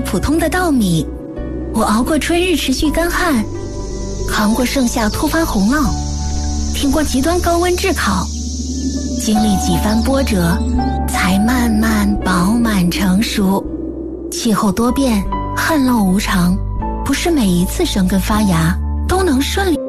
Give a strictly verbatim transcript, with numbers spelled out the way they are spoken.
普通的稻米。我熬过春日持续干旱，扛过盛夏突发洪涝，挺过极端高温炙烤，经历几番波折，才慢慢饱满成熟。气候多变，旱涝无常，不是每一次生根发芽都能顺利。